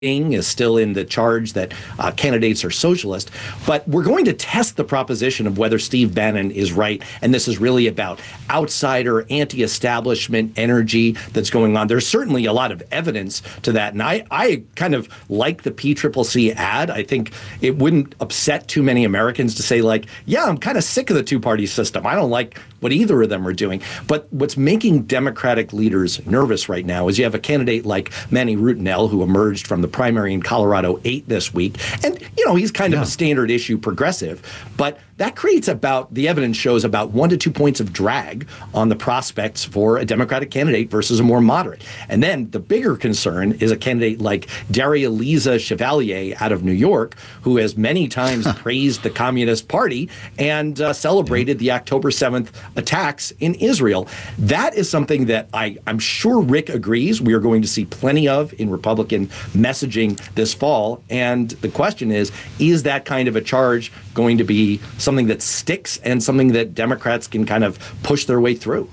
is still in the charge that candidates are socialist. But we're going to test the proposition of whether Steve Bannon is right. And this is really about outsider, anti-establishment energy that's going on. There's certainly a lot of evidence to that. And I kind of like the PCCC ad. I think it wouldn't upset too many Americans to say, like, yeah, I'm kind of sick of the two-party system. I don't like what either of them are doing. But what's making Democratic leaders nervous right now is you have a candidate like Manny Rutinel, who emerged from the primary in Colorado 8 this week. And, he's kind of a standard issue progressive. But that creates the evidence shows about 1 to 2 points of drag on the prospects for a Democratic candidate versus a more moderate. And then the bigger concern is a candidate like Daria-Liza Chevalier out of New York, who has many times praised the Communist Party and celebrated the October 7th attacks in Israel. That is something that I'm sure Rick agrees we are going to see plenty of in Republican messaging this fall. And the question is that kind of a charge going to be something that sticks and something that Democrats can kind of push their way through?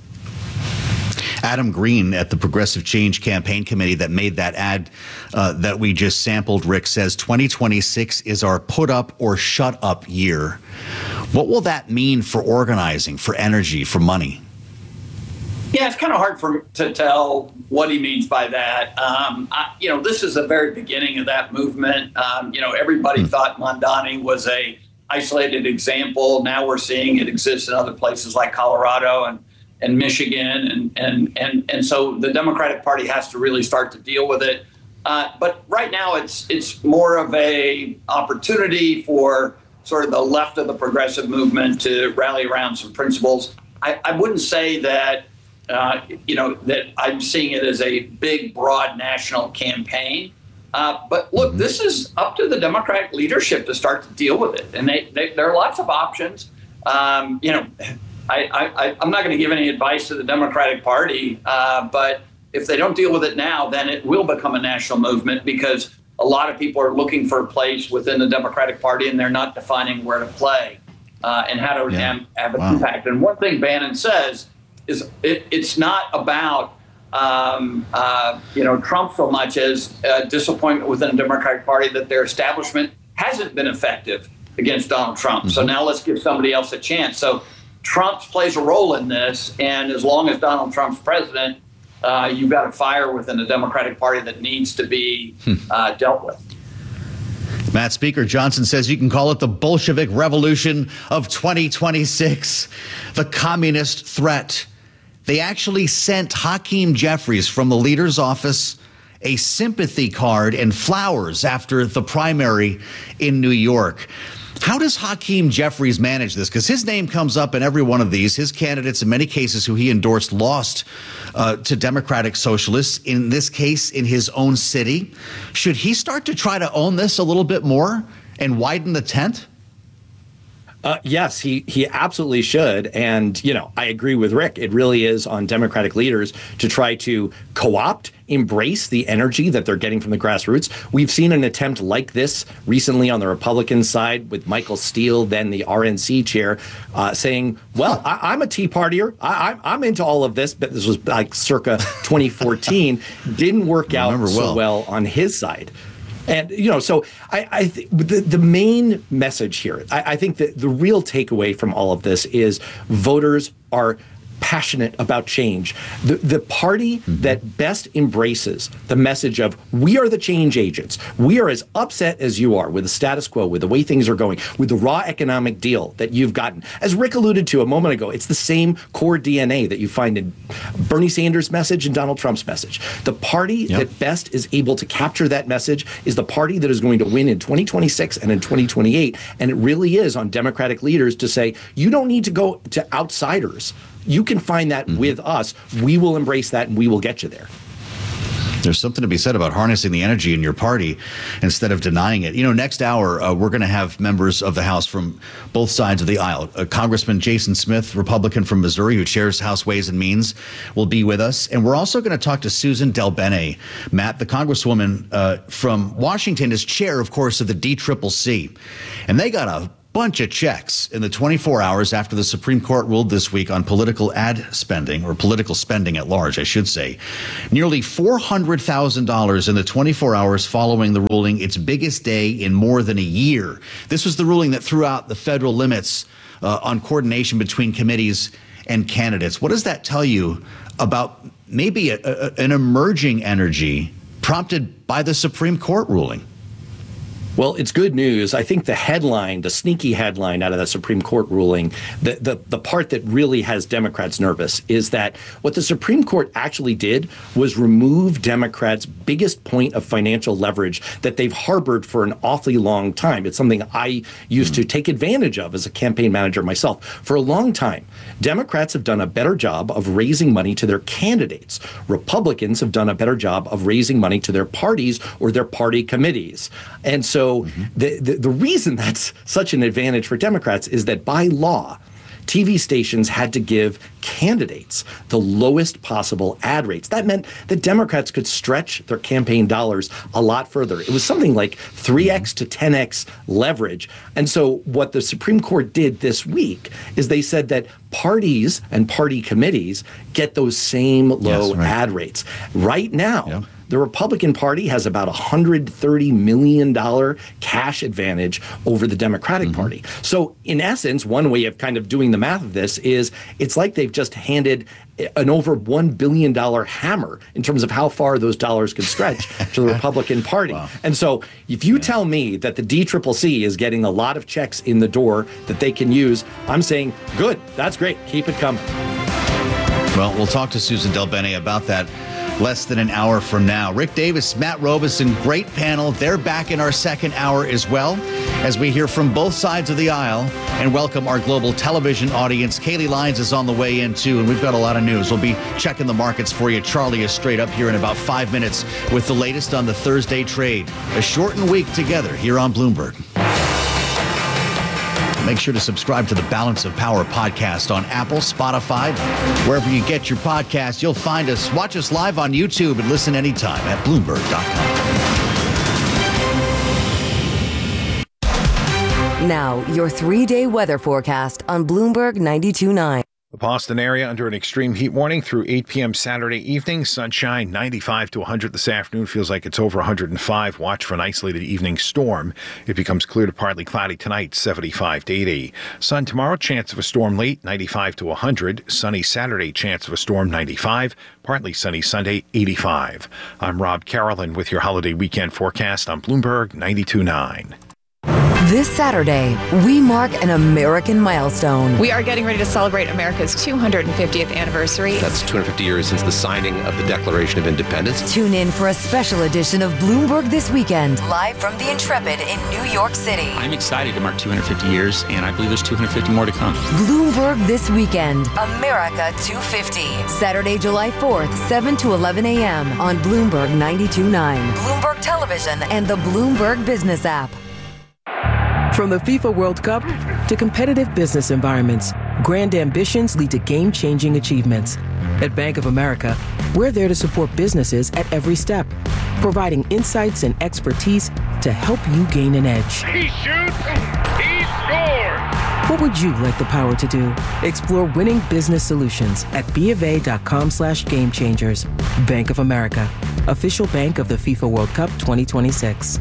Adam Green at the Progressive Change Campaign Committee that made that ad that we just sampled, Rick, says 2026 is our put up or shut up year. What will that mean for organizing, for energy, for money? Yeah, it's kind of hard to tell what he means by that. This is the very beginning of that movement. Everybody thought Mamdani was a isolated example. Now we're seeing it exist in other places like Colorado and Michigan. And so the Democratic Party has to really start to deal with it. But right now it's more of a opportunity for sort of the left of the progressive movement to rally around some principles. I wouldn't say that that I'm seeing it as a big, broad national campaign. But look, this is up to the Democratic leadership to start to deal with it. And there are lots of options. I'm not going to give any advice to the Democratic Party, but if they don't deal with it now, then it will become a national movement because a lot of people are looking for a place within the Democratic Party and they're not defining where to play and how to have an impact. And one thing Bannon says is it's not about Trump so much as disappointment within the Democratic Party that their establishment hasn't been effective against Donald Trump. So now let's give somebody else a chance. So Trump plays a role in this. And as long as Donald Trump's president, you've got a fire within the Democratic Party that needs to be dealt with. Matt, Speaker Johnson says you can call it the Bolshevik Revolution of 2026, the communist threat. They actually sent Hakeem Jeffries from the leader's office a sympathy card and flowers after the primary in New York. How does Hakeem Jeffries manage this? Because his name comes up in every one of these. His candidates, in many cases, who he endorsed, lost to Democratic socialists, in this case, in his own city. Should he start to try to own this a little bit more and widen the tent? Yes, he absolutely should. And, I agree with Rick. It really is on Democratic leaders to try to co-opt, embrace the energy that they're getting from the grassroots. We've seen an attempt like this recently on the Republican side with Michael Steele, then the RNC chair, saying, well, I'm a Tea Partier. I'm into all of this. But this was like circa 2014. Didn't work out so well on his side. And, so I think the main message here, I think that the real takeaway from all of this is voters are passionate about change. The party that best embraces the message of we are the change agents. We are as upset as you are with the status quo, with the way things are going, with the raw economic deal that you've gotten. As Rick alluded to a moment ago, it's the same core DNA that you find in Bernie Sanders' message and Donald Trump's message. The party that best is able to capture that message is the party that is going to win in 2026 and in 2028. And it really is on Democratic leaders to say, you don't need to go to outsiders. You can find that with us. We will embrace that and we will get you there. There's something to be said about harnessing the energy in your party instead of denying it. Next hour, we're going to have members of the House from both sides of the aisle. Congressman Jason Smith, Republican from Missouri, who chairs House Ways and Means, will be with us. And we're also going to talk to Susan DelBene. Matt, the Congresswoman from Washington, is chair, of course, of the DCCC. And they got a bunch of checks in the 24 hours after the Supreme Court ruled this week on political ad spending, or political spending at large, I should say. Nearly $400,000 in the 24 hours following the ruling, its biggest day in more than a year. This was the ruling that threw out the federal limits on coordination between committees and candidates. What does that tell you about maybe an emerging energy prompted by the Supreme Court ruling? Well, it's good news. I think the headline, the sneaky headline out of the Supreme Court ruling, the part that really has Democrats nervous is that what the Supreme Court actually did was remove Democrats' biggest point of financial leverage that they've harbored for an awfully long time. It's something I used to take advantage of as a campaign manager myself. For a long time, Democrats have done a better job of raising money to their candidates. Republicans have done a better job of raising money to their parties or their party committees. And so the reason that's such an advantage for Democrats is that by law, TV stations had to give candidates the lowest possible ad rates. That meant that Democrats could stretch their campaign dollars a lot further. It was something like 3x to 10x leverage. And so what the Supreme Court did this week is they said that parties and party committees get those same low ad rates. Right now, the Republican Party has about $130 million cash advantage over the Democratic Party. So in essence, one way of kind of doing the math of this is it's like they've just handed an over $1 billion hammer in terms of how far those dollars can stretch to the Republican Party. Wow. And so if you tell me that the DCCC is getting a lot of checks in the door that they can use, I'm saying, good, that's great, keep it coming. Well, we'll talk to Susan Del Bene about that less than an hour from now. Rick Davis, Matt Robison, great panel. They're back in our second hour as well, as we hear from both sides of the aisle and welcome our global television audience. Kaylee Lyons is on the way in, too, and we've got a lot of news. We'll be checking the markets for you. Charlie is straight up here in about 5 minutes with the latest on the Thursday trade. A shortened week together here on Bloomberg. Make sure to subscribe to the Balance of Power podcast on Apple, Spotify, wherever you get your podcast. You'll find us. Watch us live on YouTube and listen anytime at Bloomberg.com. Now, your 3-day weather forecast on Bloomberg 92.9. The Boston area under an extreme heat warning through 8 p.m. Saturday evening. Sunshine 95 to 100 this afternoon. Feels like it's over 105. Watch for an isolated evening storm. It becomes clear to partly cloudy tonight, 75 to 80. Sun tomorrow, chance of a storm late, 95 to 100. Sunny Saturday, chance of a storm, 95. Partly sunny Sunday, 85. I'm Rob Carolyn with your holiday weekend forecast on Bloomberg 92.9. This Saturday, we mark an American milestone. We are getting ready to celebrate America's 250th anniversary. That's 250 years since the signing of the Declaration of Independence. Tune in for a special edition of Bloomberg This Weekend, live from the Intrepid in New York City. I'm excited to mark 250 years, and I believe there's 250 more to come. Bloomberg This Weekend, America 250. Saturday, July 4th, 7 to 11 a.m. on Bloomberg 92.9, Bloomberg Television, and the Bloomberg Business app. From the FIFA World Cup to competitive business environments, grand ambitions lead to game-changing achievements. At Bank of America, we're there to support businesses at every step, providing insights and expertise to help you gain an edge. He shoots, he scores! What would you like the power to do? Explore winning business solutions at BofA.com/gamechangers. Bank of America, official bank of the FIFA World Cup 2026.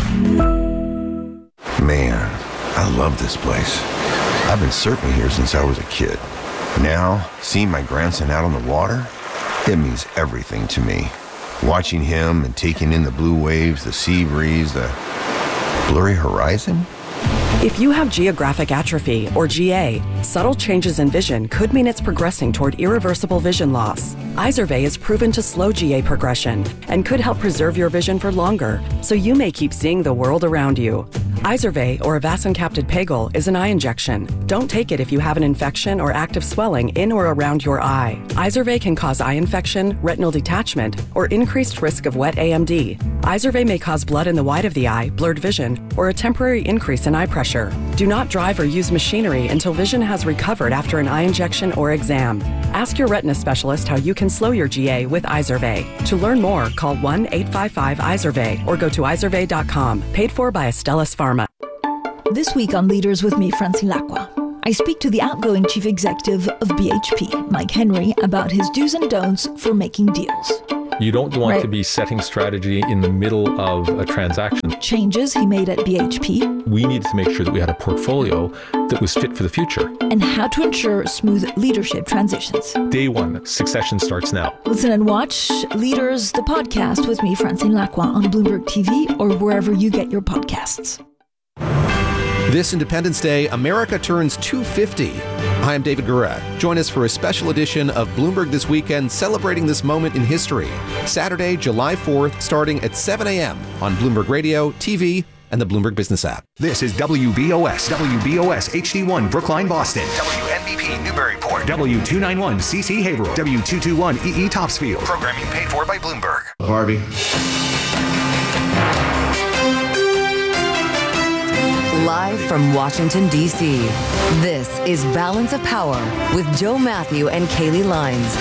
Man, I love this place. I've been surfing here since I was a kid. Now, seeing my grandson out on the water, it means everything to me. Watching him and taking in the blue waves, the sea breeze, the blurry horizon. If you have geographic atrophy, or GA, subtle changes in vision could mean it's progressing toward irreversible vision loss. Izervay is proven to slow GA progression and could help preserve your vision for longer, so you may keep seeing the world around you. Izervay, or avacincaptad pegol, is an eye injection. Don't take it if you have an infection or active swelling in or around your eye. Izervay can cause eye infection, retinal detachment, or increased risk of wet AMD. Izervay may cause blood in the white of the eye, blurred vision, or a temporary increase in eye pressure. Do not drive or use machinery until vision has recovered after an eye injection or exam. Ask your retina specialist how you can slow your GA with Izervay. To learn more, call 1-855-IZERVAY or go to izervay.com. Paid for by Astellas Pharma. This week on Leaders with me, Francine Lacqua, I speak to the outgoing chief executive of BHP, Mike Henry, about his do's and don'ts for making deals. You don't want to be setting strategy in the middle of a transaction. Changes he made at BHP. We needed to make sure that we had a portfolio that was fit for the future. And how to ensure smooth leadership transitions. Day one, succession starts now. Listen and watch Leaders, the podcast with me, Francine Lacqua, on Bloomberg TV or wherever you get your podcasts. This Independence Day, America turns 250. Hi, I'm David Gura. Join us for a special edition of Bloomberg This Weekend, celebrating this moment in history. Saturday, July 4th, starting at 7 a.m. on Bloomberg Radio, TV, and the Bloomberg Business app. This is WBOS HD1 Brookline, Boston. WNBP Newburyport. W291 CC Haverhill. W221 EE Topsfield. Programming paid for by Bloomberg. Harvey. Live from Washington, D.C., this is Balance of Power with Joe Matthew and Kaylee Lines.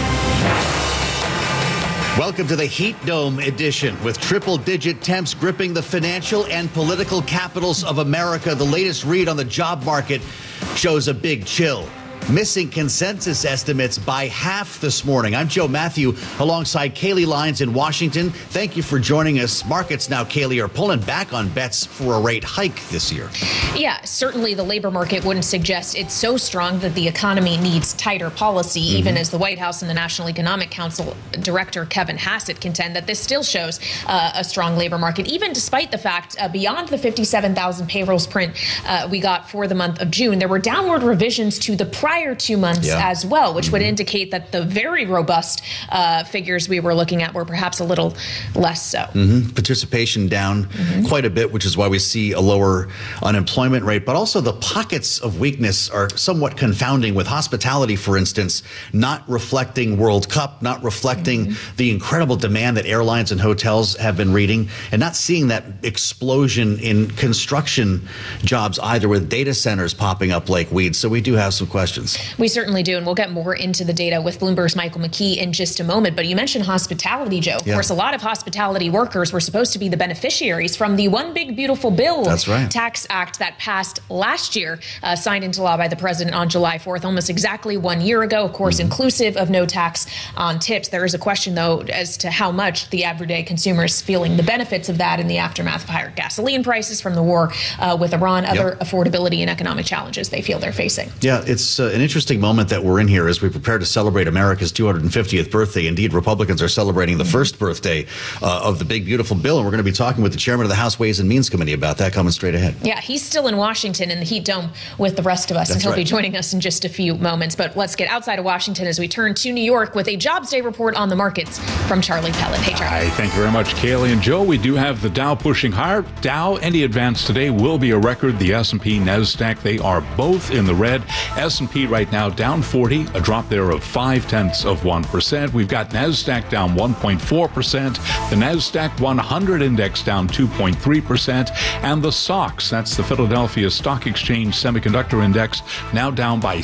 Welcome to the Heat Dome edition with triple-digit temps gripping the financial and political capitals of America. The latest read on the job market shows a big chill. Missing consensus estimates by half this morning. I'm Joe Matthew alongside Kaylee Lines in Washington. Thank you for joining us. Markets now, Kaylee, are pulling back on bets for a rate hike this year. Yeah, certainly the labor market wouldn't suggest it's so strong that the economy needs tighter policy, even as the White House and the National Economic Council Director Kevin Hassett contend that this still shows a strong labor market, even despite the fact beyond the 57,000 payrolls print we got for the month of June, there were downward revisions to the prior 2 months as well, which would indicate that the very robust figures we were looking at were perhaps a little less so. Participation down quite a bit, which is why we see a lower unemployment rate. But also the pockets of weakness are somewhat confounding, with hospitality, for instance, not reflecting World Cup, not reflecting the incredible demand that airlines and hotels have been reading, and not seeing that explosion in construction jobs either, with data centers popping up like weeds. So we do have some questions. We certainly do, and we'll get more into the data with Bloomberg's Michael McKee in just a moment. But you mentioned hospitality, Joe. Of course, a lot of hospitality workers were supposed to be the beneficiaries from the One Big Beautiful Bill Tax Act that passed last year, signed into law by the president on July 4th, almost exactly 1 year ago, of course, inclusive of no tax on tips. There is a question, though, as to how much the everyday consumer is feeling the benefits of that in the aftermath of higher gasoline prices from the war with Iran, other affordability and economic challenges they feel they're facing. Yeah, it's an interesting moment that we're in here as we prepare to celebrate America's 250th birthday. Indeed, Republicans are celebrating the first birthday of the Big Beautiful Bill, and we're going to be talking with the chairman of the House Ways and Means Committee about that coming straight ahead. Yeah, he's still in Washington in the Heat Dome with the rest of us, and he'll be joining us in just a few moments. But let's get outside of Washington as we turn to New York with a Jobs Day report on the markets from Charlie Pellet. Hey, Charlie. Hi, thank you very much, Kaylee and Joe. We do have the Dow pushing higher. Dow, any advance today will be a record. The S&P, NASDAQ, they are both in the red. S&P right now down 40, a drop there of 0.5%. We've got NASDAQ down 1.4%, the NASDAQ 100 index down 2.3%, and the SOX, that's the Philadelphia Stock Exchange Semiconductor Index, now down by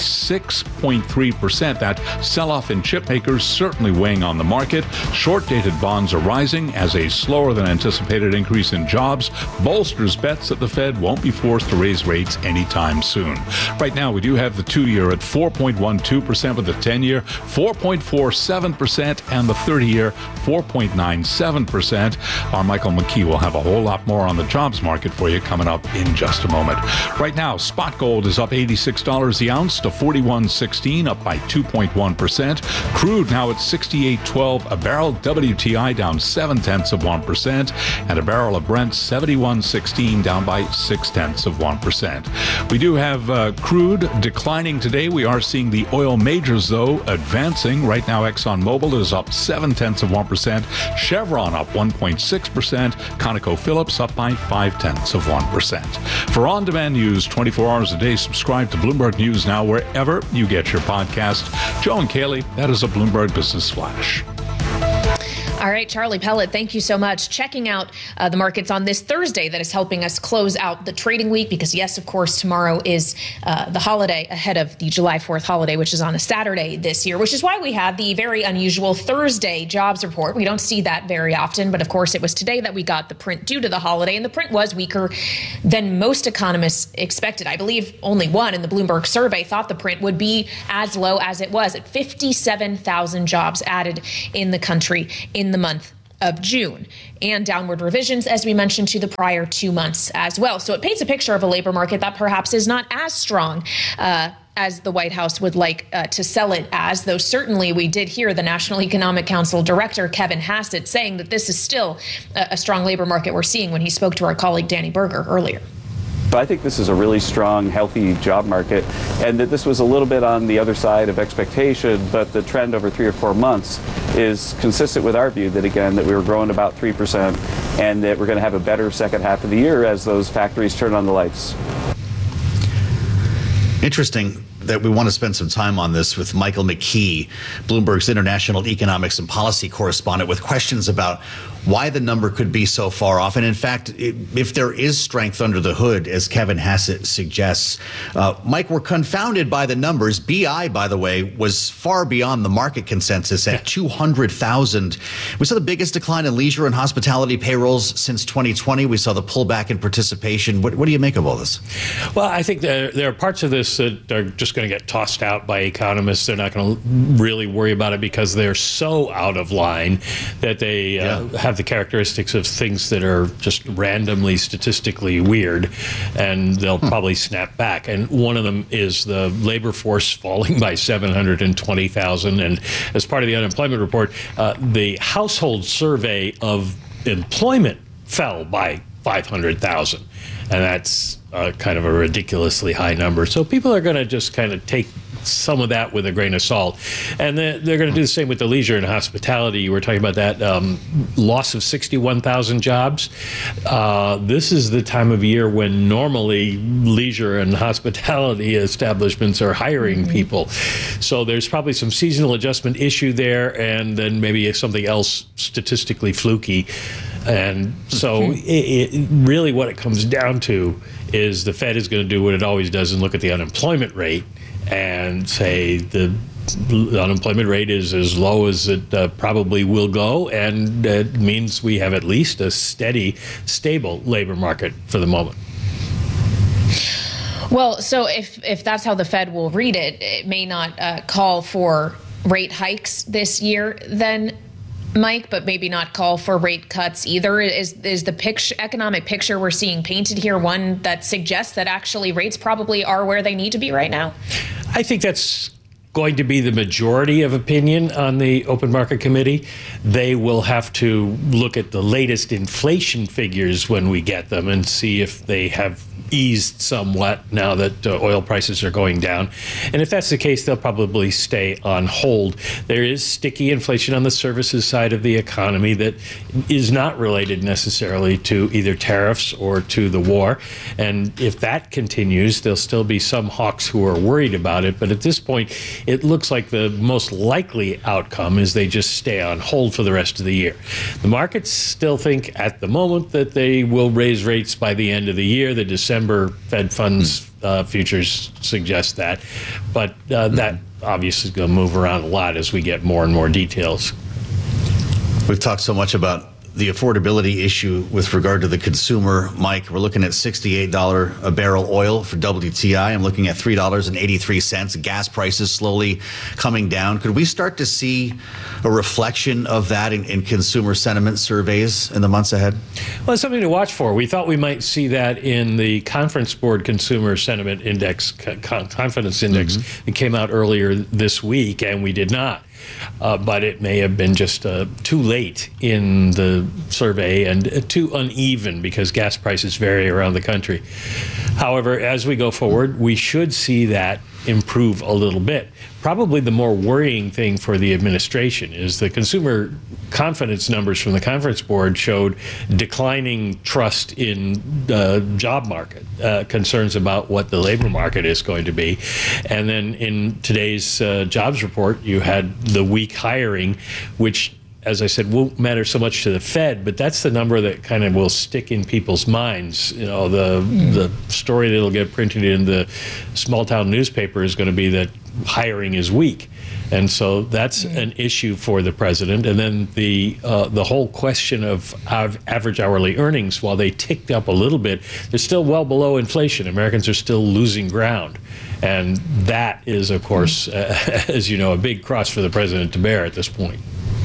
6.3%. That sell-off in chip makers certainly weighing on the market. Short-dated bonds are rising as a slower than anticipated increase in jobs bolsters bets that the Fed won't be forced to raise rates anytime soon. Right now, we do have the 2-year at 4.12%, with the 10-year 4.47%, and the 30-year 4.97%. Our Michael McKee will have a whole lot more on the jobs market for you coming up in just a moment. Right now, spot gold is up $86 the ounce to $41.16, up by 2.1%. Crude now at $68.12 a barrel. WTI down 0.7%, and a barrel of Brent $71.16, down by 0.6%. We do have crude declining today. We are seeing the oil majors, though, advancing. Right now, ExxonMobil is up 0.7%. Chevron up 1.6%. ConocoPhillips up by 0.5%. For on-demand news 24 hours a day, subscribe to Bloomberg News Now wherever you get your podcast. Joe and Kaylee, that is a Bloomberg Business Flash. All right, Charlie Pellet, thank you so much. Checking out the markets on this Thursday that is helping us close out the trading week because, yes, of course, tomorrow is the holiday ahead of the July 4th holiday, which is on a Saturday this year, which is why we had the very unusual Thursday jobs report. We don't see that very often, but of course, it was today that we got the print due to the holiday, and the print was weaker than most economists expected. I believe only one in the Bloomberg survey thought the print would be as low as it was at 57,000 jobs added in the country in the month of June, and downward revisions, as we mentioned, to the prior 2 months as well. So it paints a picture of a labor market that perhaps is not as strong as the White House would like to sell it as, though certainly we did hear the National Economic Council Director Kevin Hassett saying that this is still a strong labor market we're seeing when he spoke to our colleague Danny Berger earlier. I think this is a really strong, healthy job market, and that this was a little bit on the other side of expectation, but the trend over 3 or 4 months is consistent with our view that, again, that we were growing about 3% and that we're going to have a better second half of the year as those factories turn on the lights. Interesting that we want to spend some time on this with Michael McKee, Bloomberg's international economics and policy correspondent, with questions about why the number could be so far off. And in fact, if there is strength under the hood, as Kevin Hassett suggests, Mike, we're confounded by the numbers. BI, by the way, was far beyond the market consensus at 200,000. We saw the biggest decline in leisure and hospitality payrolls since 2020. We saw the pullback in participation. What do you make of all this? Well, I think there are parts of this that are just going to get tossed out by economists. They're not going to really worry about it because they're so out of line that they have the characteristics of things that are just randomly statistically weird, and they'll probably snap back. And one of them is the labor force falling by 720,000. And as part of the unemployment report, the household survey of employment fell by 500,000. And that's kind of a ridiculously high number. So people are going to just kind of take some of that with a grain of salt. And they're going to do the same with the leisure and hospitality. You were talking about that loss of 61,000 jobs. This is the time of year when normally leisure and hospitality establishments are hiring people. So there's probably some seasonal adjustment issue there, and then maybe something else statistically fluky. And so really what it comes down to is the Fed is going to do what it always does and look at the unemployment rate and say the unemployment rate is as low as it probably will go, and it means we have at least a steady, stable labor market for the moment. Well, so if that's how the Fed will read it, it may not call for rate hikes this year then, Mike, but maybe not call for rate cuts either. Is the economic picture we're seeing painted here one that suggests that actually rates probably are where they need to be right now? I think that's going to be the majority of opinion on the Open Market Committee. They will have to look at the latest inflation figures when we get them and see if they have eased somewhat now that oil prices are going down. And if that's the case, they'll probably stay on hold. There is sticky inflation on the services side of the economy that is not related necessarily to either tariffs or to the war. And if that continues, there'll still be some hawks who are worried about it. But at this point, it looks like the most likely outcome is they just stay on hold for the rest of the year. The markets still think at the moment that they will raise rates by the end of the year. The December Fed funds futures suggest that, but that obviously is going to move around a lot as we get more and more details. We've talked so much about the affordability issue with regard to the consumer. Mike, we're looking at $68 a barrel oil for WTI. I'm looking at $3.83. Gas prices slowly coming down. Could we start to see a reflection of that in consumer sentiment surveys in the months ahead? Well, it's something to watch for. We thought we might see that in the Conference Board Consumer Sentiment Index, Confidence Index. It came out earlier this week, and we did not. But it may have been just too late in the survey and too uneven because gas prices vary around the country. However, as we go forward, we should see that improve a little bit. Probably the more worrying thing for the administration is the consumer confidence numbers from the Conference Board showed declining trust in the job market, concerns about what the labor market is going to be. And then in today's jobs report, you had the weak hiring, which as I said, won't matter so much to the Fed, but that's the number that kind of will stick in people's minds. You know, the story that'll get printed in the small town newspaper is going to be that hiring is weak. And so that's an issue for the president. And then the whole question of average hourly earnings, while they ticked up a little bit, they're still well below inflation. Americans are still losing ground. And that is, of course, as you know, a big cross for the president to bear at this point.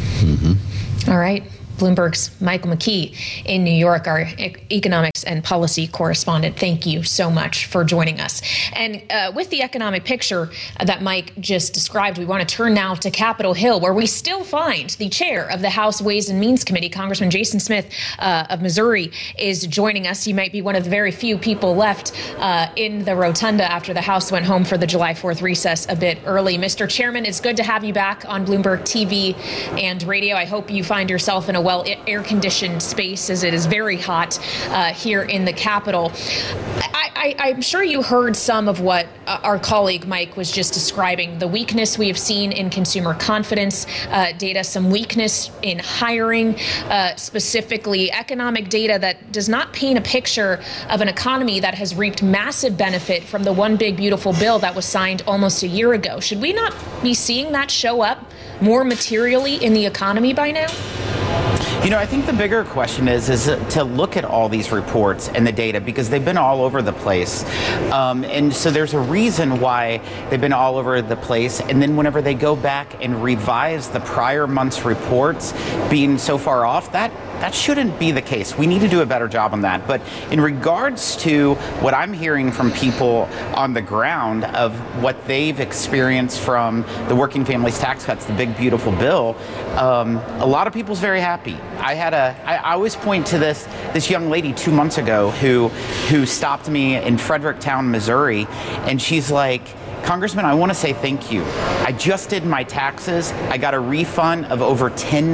All right. Bloomberg's Michael McKee in New York, our economics and policy correspondent. Thank you so much for joining us. And with the economic picture that Mike just described, we want to turn now to Capitol Hill, where we still find the chair of the House Ways and Means Committee, Congressman Jason Smith of Missouri, is joining us. He might be one of the very few people left in the rotunda after the House went home for the July 4th recess a bit early. Mr. Chairman, it's good to have you back on Bloomberg TV and radio. I hope you find yourself in a air-conditioned space, as it is very hot here in the Capitol. I'm sure you heard some of what our colleague Mike was just describing, the weakness we have seen in consumer confidence data, some weakness in hiring, specifically economic data that does not paint a picture of an economy that has reaped massive benefit from the One Big Beautiful Bill that was signed almost a year ago. Should we not be seeing that show up more materially in the economy by now? You know, I think the bigger question is to look at all these reports and the data, because they've been all over the place. And so there's a reason why they've been all over the place. And then whenever they go back and revise the prior month's reports being so far off, that shouldn't be the case. We need to do a better job on that. But in regards to what I'm hearing from people on the ground of what they've experienced from the Working Families Tax Cuts, the Big Beautiful Bill, a lot of people's very happy. I always point to this young lady 2 months ago who stopped me in Fredericktown, Missouri, and she's like, Congressman, I want to say thank you. I just did my taxes. I got a refund of over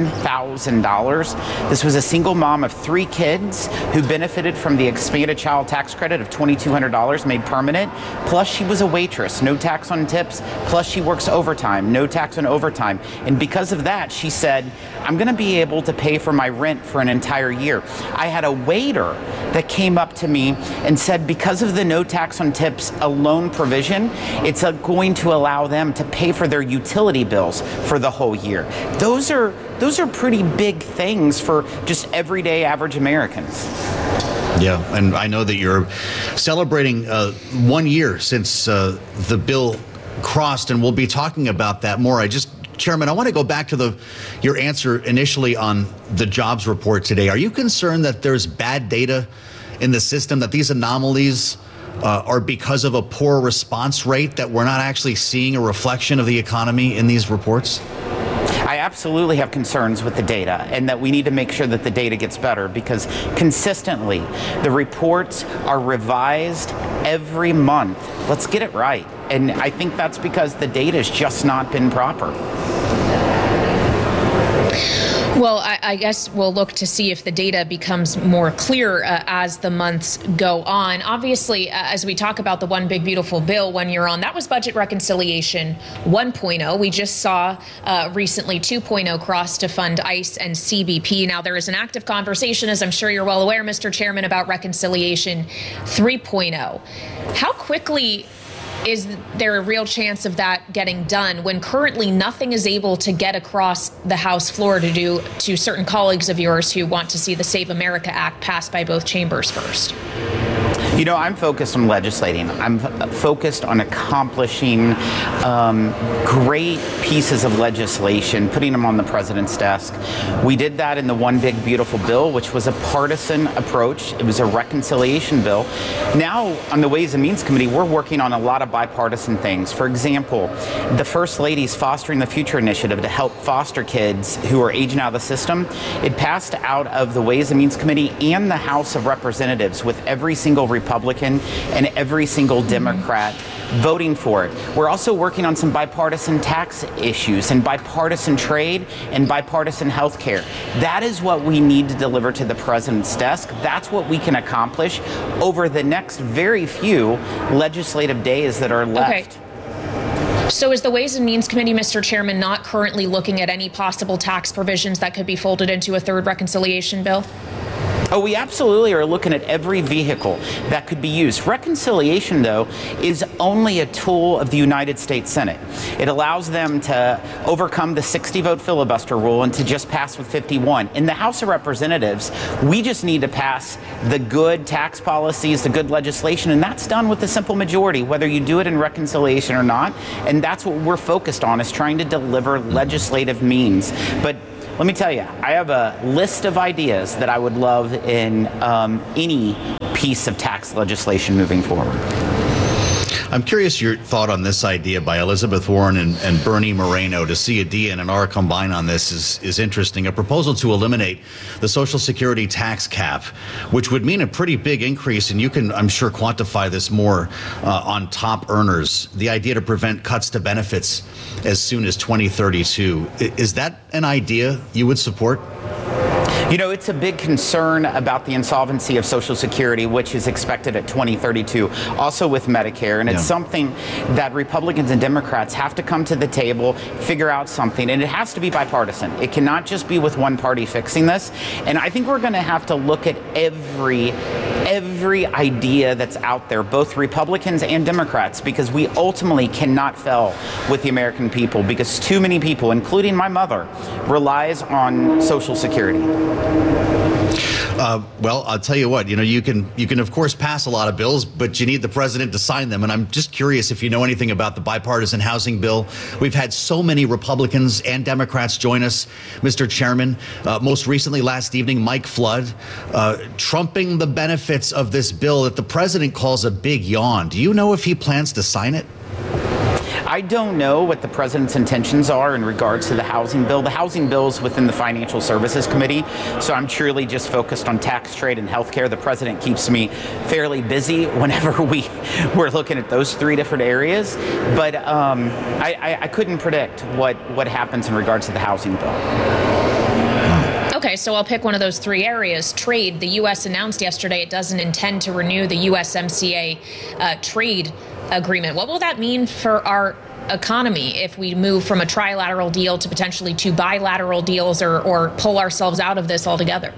$10,000. This was a single mom of 3 kids who benefited from the expanded child tax credit of $2,200 made permanent. Plus, she was a waitress, no tax on tips. Plus, she works overtime, no tax on overtime. And because of that, she said, I'm going to be able to pay for my rent for an entire year. I had a waiter that came up to me and said, because of the no tax on tips alone provision, it's going to allow them to pay for their utility bills for the whole year. Those are pretty big things for just everyday average Americans. Yeah, and I know that you're celebrating 1 year since the bill crossed, and we'll be talking about that more. Chairman, I want to go back to your answer initially on the jobs report today. Are you concerned that there's bad data in the system, that these anomalies are because of a poor response rate, that we're not actually seeing a reflection of the economy in these reports? I absolutely have concerns with the data, and that we need to make sure that the data gets better, because consistently the reports are revised every month. Let's get it right. And I think that's because the data has just not been proper. Well, I guess we'll look to see if the data becomes more clear as the months go on. Obviously, as we talk about the One Big Beautiful Bill 1 year on, that was budget reconciliation 1.0. We just saw recently 2.0 cross to fund ICE and CBP. Now, there is an active conversation, as I'm sure you're well aware, Mr. Chairman, about reconciliation 3.0. How quickly is there a real chance of that getting done when currently nothing is able to get across the House floor to certain colleagues of yours who want to see the Save America Act passed by both chambers first? You know, I'm focused on legislating. I'm focused on accomplishing great pieces of legislation, putting them on the president's desk. We did that in the One Big Beautiful Bill, which was a partisan approach. It was a reconciliation bill. Now, on the Ways and Means Committee, we're working on a lot of bipartisan things. For example, the First Lady's Fostering the Future initiative to help foster kids who are aging out of the system. It passed out of the Ways and Means Committee and the House of Representatives, with every single Republican and every single Democrat voting for it. We're also working on some bipartisan tax issues and bipartisan trade and bipartisan health care. That is what we need to deliver to the president's desk. That's what we can accomplish over the next very few legislative days that are left. Okay. So is the Ways and Means Committee, Mr. Chairman, not currently looking at any possible tax provisions that could be folded into a third reconciliation bill? Oh, we absolutely are looking at every vehicle that could be used. Reconciliation, though, is only a tool of the United States Senate. It allows them to overcome the 60-vote filibuster rule and to just pass with 51. In the House of Representatives, we just need to pass the good tax policies, the good legislation, and that's done with a simple majority, whether you do it in reconciliation or not. And that's what we're focused on, is trying to deliver legislative means. But let me tell you, I have a list of ideas that I would love in any piece of tax legislation moving forward. I'm curious your thought on this idea by Elizabeth Warren and Bernie Moreno to see a D and an R combine on this is interesting. A proposal to eliminate the Social Security tax cap, which would mean a pretty big increase, and you can, I'm sure, quantify this more on top earners. The idea to prevent cuts to benefits as soon as 2032. Is that an idea you would support? You know, it's a big concern about the insolvency of Social Security, which is expected at 2032, also with Medicare. And it's something that Republicans and Democrats have to come to the table, figure out something. And it has to be bipartisan. It cannot just be with one party fixing this. And I think we're going to have to look at every idea that's out there, both Republicans and Democrats, because we ultimately cannot fail with the American people, because too many people, including my mother, relies on Social Security. Well, I'll tell you what, you can of course pass a lot of bills, but you need the president to sign them. And I'm just curious if you know anything about the bipartisan housing bill. We've had so many Republicans and Democrats join us, Mr. Chairman. Most recently, last evening, Mike Flood, trumping the benefits of this bill that the president calls a big yawn. Do you know if he plans to sign it? I don't know what the president's intentions are in regards to the housing bill. The housing bill is within the Financial Services Committee, so I'm truly just focused on tax, trade, and healthcare. The president keeps me fairly busy whenever we're looking at those three different areas, but I couldn't predict what happens in regards to the housing bill. Okay, so I'll pick one of those three areas. Trade. The U.S. announced yesterday it doesn't intend to renew the USMCA trade agreement. What will that mean for our economy if we move from a trilateral deal to potentially two bilateral deals or pull ourselves out of this altogether?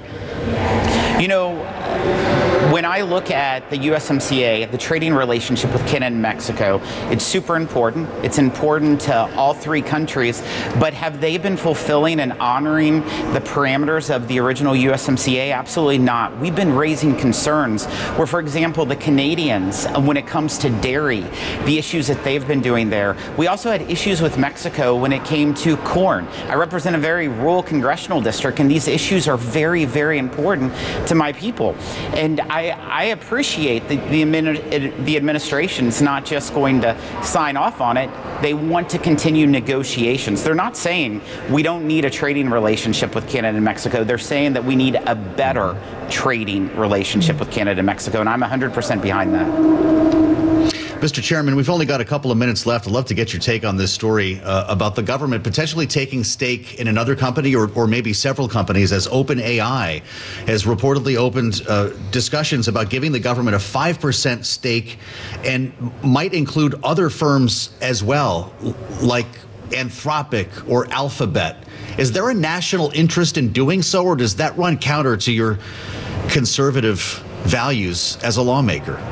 You know, when I look at the USMCA, the trading relationship with Canada and Mexico, it's super important. It's important to all three countries, but have they been fulfilling and honoring the parameters of the original USMCA? Absolutely not. We've been raising concerns where, for example, the Canadians, when it comes to dairy, the issues that they've been doing there. We also had issues with Mexico when it came to corn. I represent a very rural congressional district, and these issues are very, very important to my people. And I appreciate the administration's not just going to sign off on it. They want to continue negotiations. They're not saying we don't need a trading relationship with Canada and Mexico. They're saying that we need a better trading relationship with Canada and Mexico, and I'm 100% behind that. Mr. Chairman, we've only got a couple of minutes left. I'd love to get your take on this story about the government potentially taking stake in another company or maybe several companies, as OpenAI has reportedly opened discussions about giving the government a 5% stake and might include other firms as well, like Anthropic or Alphabet. Is there a national interest in doing so, or does that run counter to your conservative values as a lawmaker?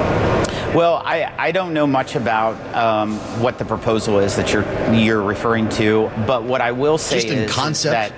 Well, I don't know much about what the proposal is that you're referring to, but what I will say is that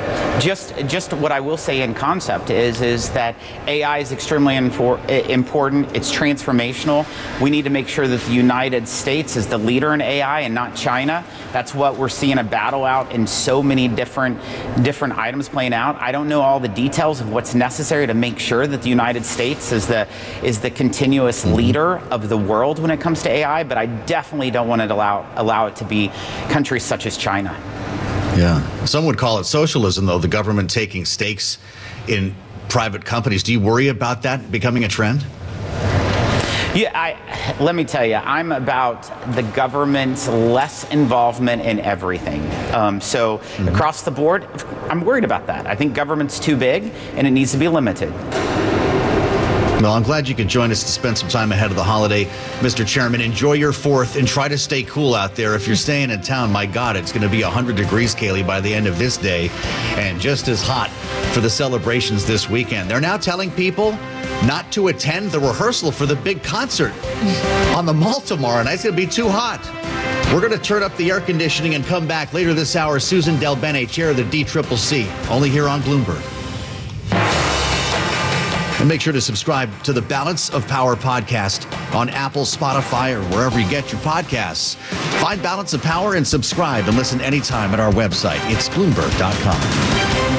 just what I will say in concept is that AI is extremely important. It's transformational. We need to make sure that the United States is the leader in AI and not China. That's what we're seeing a battle out in so many different items playing out. I don't know all the details of what's necessary to make sure that the United States is the continuous leader of the world when it comes to AI, but I definitely don't want to allow it to be countries such as China. Yeah. Some would call it socialism, though, the government taking stakes in private companies. Do you worry about that becoming a trend? Yeah, let me tell you, I'm about the government's less involvement in everything. So across the board, I'm worried about that. I think government's too big and it needs to be limited. Well, I'm glad you could join us to spend some time ahead of the holiday, Mr. Chairman. Enjoy your 4th and try to stay cool out there. If you're staying in town, my God, it's going to be 100 degrees, Kaylee, by the end of this day, and just as hot for the celebrations this weekend. They're now telling people not to attend the rehearsal for the big concert on the mall tomorrow night. It's going to be too hot. We're going to turn up the air conditioning and come back later this hour. Susan Del Bene, chair of the DCCC, only here on Bloomberg. And make sure to subscribe to the Balance of Power podcast on Apple, Spotify, or wherever you get your podcasts. Find Balance of Power and subscribe and listen anytime at our website. It's Bloomberg.com.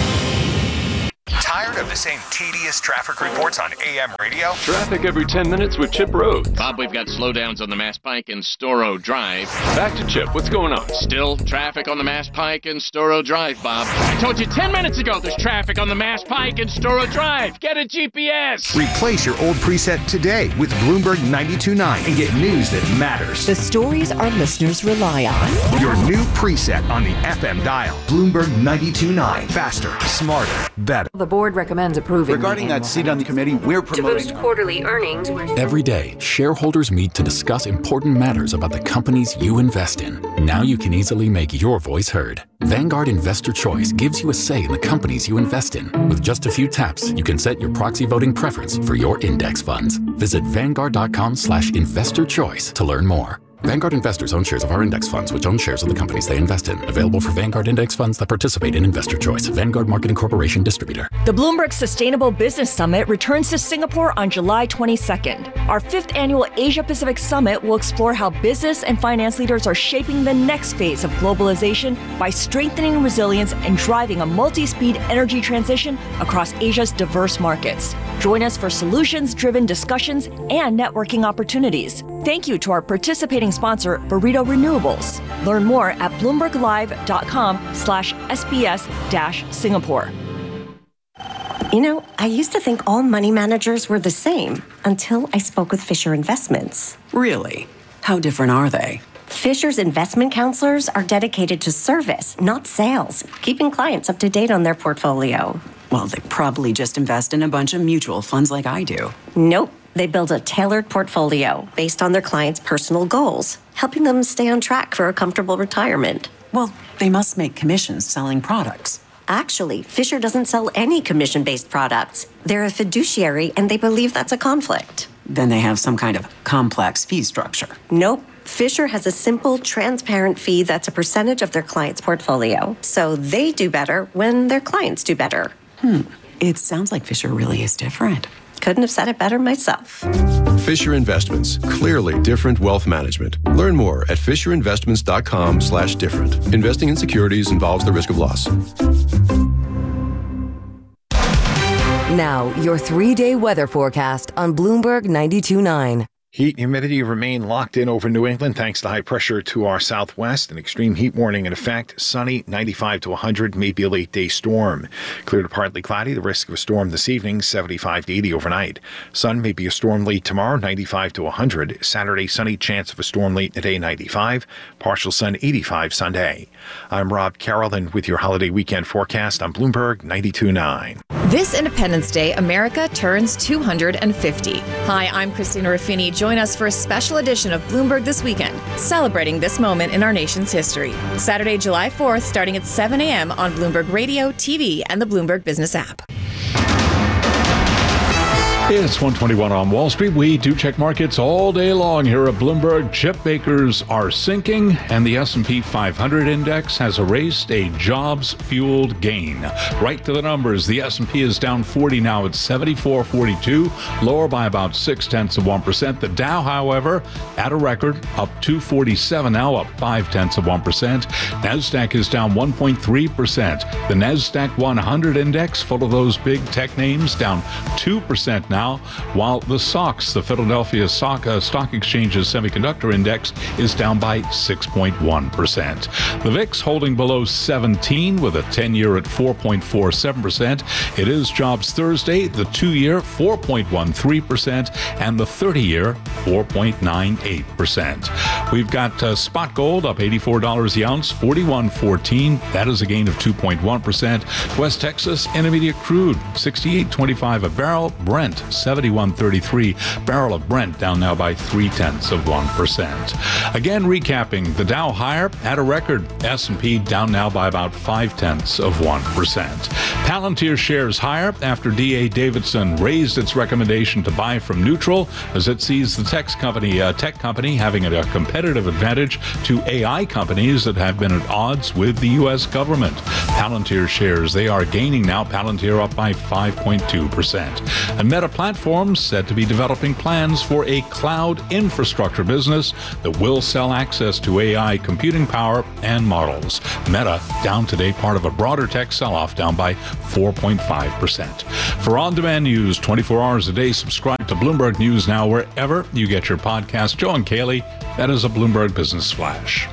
Tired of the same tedious traffic reports on AM radio? Traffic every 10 minutes with Chip Road. Bob, we've got slowdowns on the Mass Pike and Storrow Drive. Back to Chip. What's going on? Still traffic on the Mass Pike and Storrow Drive, Bob. I told you 10 minutes ago there's traffic on the Mass Pike and Storrow Drive. Get a GPS. Replace your old preset today with Bloomberg 92.9 and get news that matters. The stories our listeners rely on. Your new preset on the FM dial. Bloomberg 92.9. Faster, smarter, better. The board recommends approving. Regarding that seat on the committee, we're promoting. To boost quarterly earnings. Every day, shareholders meet to discuss important matters about the companies you invest in. Now you can easily make your voice heard. Vanguard Investor Choice gives you a say in the companies you invest in. With just a few taps, you can set your proxy voting preference for your index funds. Visit Vanguard.com/investorchoice to learn more. Vanguard investors own shares of our index funds, which own shares of the companies they invest in. Available for Vanguard index funds that participate in Investor Choice. Vanguard Marketing Corporation distributor. The Bloomberg Sustainable Business Summit returns to Singapore on July 22nd. Our 5th annual Asia-Pacific Summit will explore how business and finance leaders are shaping the next phase of globalization by strengthening resilience and driving a multi-speed energy transition across Asia's diverse markets. Join us for solutions-driven discussions and networking opportunities. Thank you to our participating sponsor, Burrito Renewables. Learn more at bloomberglive.com/SBS-Singapore. You know, I used to think all money managers were the same until I spoke with Fisher Investments. Really? How different are they? Fisher's investment counselors are dedicated to service, not sales, keeping clients up to date on their portfolio. Well, they probably just invest in a bunch of mutual funds like I do. Nope. They build a tailored portfolio based on their clients' personal goals, helping them stay on track for a comfortable retirement. Well, they must make commissions selling products. Actually, Fisher doesn't sell any commission-based products. They're a fiduciary, and they believe that's a conflict. Then they have some kind of complex fee structure. Nope. Fisher has a simple, transparent fee that's a percentage of their client's portfolio. So they do better when their clients do better. It sounds like Fisher really is different. Couldn't have said it better myself. Fisher Investments. Clearly different wealth management. Learn more at fisherinvestments.com/different. Investing in securities involves the risk of loss. Now, your 3-day weather forecast on Bloomberg 92.9. Heat and humidity remain locked in over New England thanks to high pressure to our southwest. An extreme heat warning in effect. Sunny, 95 to 100, maybe a late-day storm. Clear to partly cloudy. The risk of a storm this evening, 75 to 80 overnight. Sun may be a storm late tomorrow, 95 to 100. Saturday, sunny, chance of a storm late in the day, 95. Partial sun, 85 Sunday. I'm Rob Carroll with your holiday weekend forecast on Bloomberg 92.9. This Independence Day, America turns 250. Hi, I'm Christina Ruffini. Join us for a special edition of Bloomberg This Weekend, celebrating this moment in our nation's history. Saturday, July 4th, starting at 7 a.m. on Bloomberg Radio, TV, and the Bloomberg Business app. It's 1:21 on Wall Street. We do check markets all day long here at Bloomberg. Chip bakers are sinking, and the S&P 500 index has erased a jobs-fueled gain. Right to the numbers, the S&P is down 40 now at 74.42, lower by about 0.6%. The Dow, however, at a record, up 247 now, up 0.5%. NASDAQ is down 1.3%. The NASDAQ 100 index, full of those big tech names, down 2% now, while the SOX, the Philadelphia Stock Exchange's semiconductor index, is down by 6.1%. The VIX holding below 17 with a 10-year at 4.47%. It is Jobs Thursday, the 2-year 4.13% and the 30-year 4.98%. We've got spot gold up $84 the ounce, 41.14. That is a gain of 2.1%. West Texas Intermediate crude, 68.25 a barrel. Brent 71.33. Barrel of Brent down now by 0.3%. Again, recapping, the Dow higher at a record. S&P down now by about 0.5%. Palantir shares higher after D.A. Davidson raised its recommendation to buy from neutral as it sees the tech company having a competitive advantage to AI companies that have been at odds with the U.S. government. Palantir shares, they are gaining now. Palantir up by 5.2%. And Meta Platforms said to be developing plans for a cloud infrastructure business that will sell access to AI computing power and models. Meta down today, part of a broader tech sell-off, down by 4.5%. For on-demand news 24 hours a day, subscribe to Bloomberg News Now wherever you get your podcast. Joe and Kaylee, that is a Bloomberg Business Flash.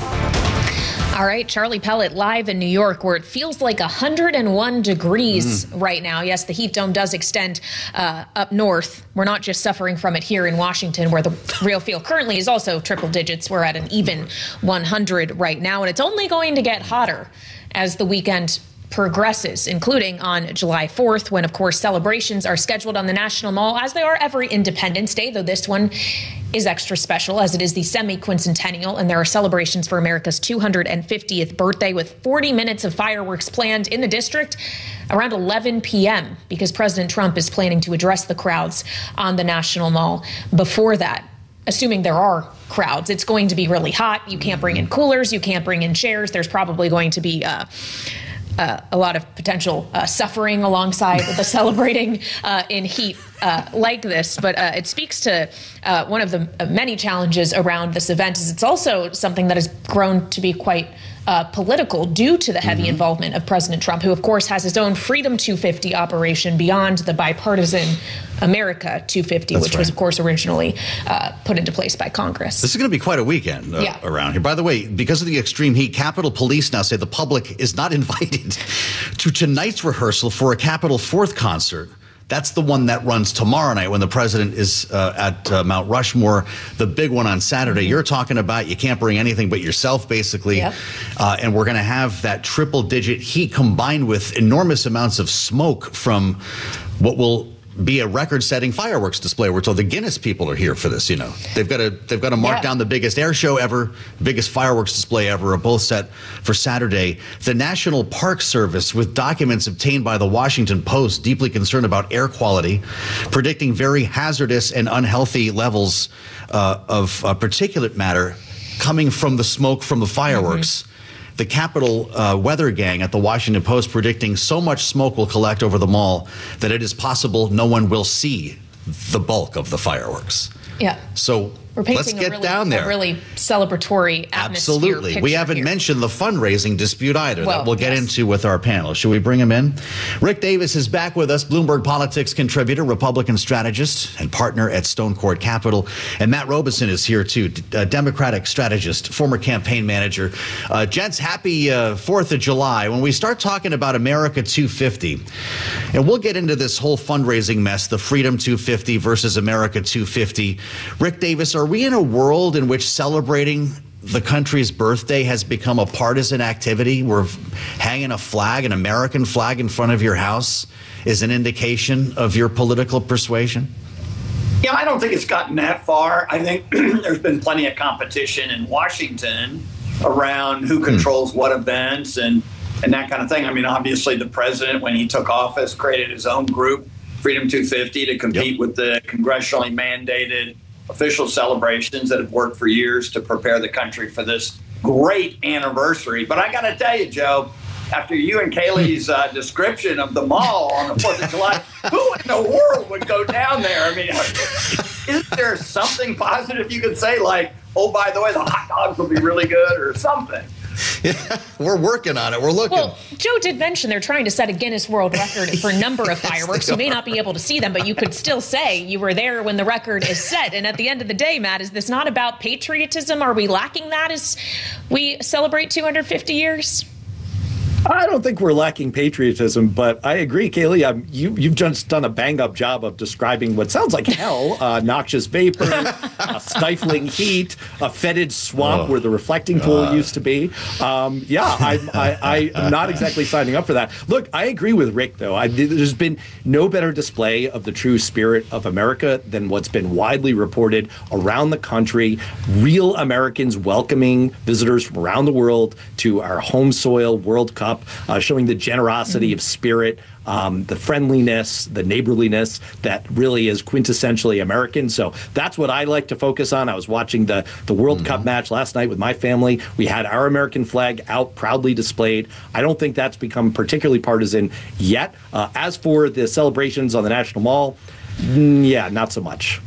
All right, Charlie Pellet live in New York, where it feels like 101 degrees right now. Yes, the heat dome does extend up north. We're not just suffering from it here in Washington, where the real feel currently is also triple digits. We're at an even 100 right now, and it's only going to get hotter as the weekend progresses, including on July 4th, when, of course, celebrations are scheduled on the National Mall, as they are every Independence Day, though this one is extra special as it is the semi-quincentennial, and there are celebrations for America's 250th birthday with 40 minutes of fireworks planned in the district around 11 p.m. because President Trump is planning to address the crowds on the National Mall. Before that, assuming there are crowds, it's going to be really hot. You can't bring in coolers. You can't bring in chairs. There's probably going to be a lot of potential suffering alongside the celebrating in heat like this. But it speaks to one of the many challenges around this event is it's also something that has grown to be quite political due to the heavy involvement of President Trump, who, of course, has his own Freedom 250 operation beyond the bipartisan America 250, which was, of course, originally put into place by Congress. This is going to be quite a weekend around here. By the way, because of the extreme heat, Capitol Police now say the public is not invited to tonight's rehearsal for a Capitol 4th concert. That's the one that runs tomorrow night when the president is at Mount Rushmore, the big one on Saturday. You're talking about you can't bring anything but yourself, basically. And we're going to have that triple-digit heat combined with enormous amounts of smoke from what will be a record-setting fireworks display. We're told the Guinness people are here for this. You know, they've got to mark down the biggest air show ever, biggest fireworks display ever, are both set for Saturday. The National Park Service, with documents obtained by the Washington Post, deeply concerned about air quality, predicting very hazardous and unhealthy levels of particulate matter coming from the smoke from the fireworks. The Capitol Weather Gang at the Washington Post predicting so much smoke will collect over the mall that it is possible no one will see the bulk of the fireworks. So let's get down there. A really celebratory atmosphere. Absolutely. We haven't mentioned the fundraising dispute either that we'll get into with our panel. Should we bring him in? Rick Davis is back with us, Bloomberg Politics contributor, Republican strategist, and partner at Stone Court Capital. And Matt Robeson is here, too, Democratic strategist, former campaign manager. Gents, happy 4th of July. When we start talking about America 250, and we'll get into this whole fundraising mess, the Freedom 250 versus America 250. Rick Davis, are we in a world in which celebrating the country's birthday has become a partisan activity where hanging a flag, an American flag in front of your house is an indication of your political persuasion? Yeah, I don't think it's gotten that far. I think there's been plenty of competition in Washington around who controls what events and that kind of thing. I mean, obviously the president, when he took office, created his own group, Freedom 250, to compete with the congressionally mandated official celebrations that have worked for years to prepare the country for this great anniversary. But I got to tell you, Joe, after you and Kaylee's description of the mall on the 4th of July, who in the world would go down there? I mean, isn't there something positive you could say, like, oh, by the way, the hot dogs will be really good or something? Yeah, we're working on it. We're looking. Well, Joe did mention they're trying to set a Guinness World Record for number of fireworks. You may not be able to see them, but you could still say you were there when the record is set. And at the end of the day, Matt, is this not about patriotism? Are we lacking that as we celebrate 250 years? I don't think we're lacking patriotism, but I agree, Kaylee. You've just done a bang-up job of describing what sounds like hell: noxious vapor, stifling heat, a fetid swamp where the reflecting pool used to be. I'm not exactly signing up for that. Look, I agree with Rick, though. There's been no better display of the true spirit of America than what's been widely reported around the country. Real Americans welcoming visitors from around the world to our home soil World Cup, showing the generosity of spirit, the friendliness, the neighborliness that really is quintessentially American. So that's what I like to focus on. I was watching the World Cup match last night with my family. We had our American flag out proudly displayed. I don't think that's become particularly partisan yet. As for the celebrations on the National Mall, not so much.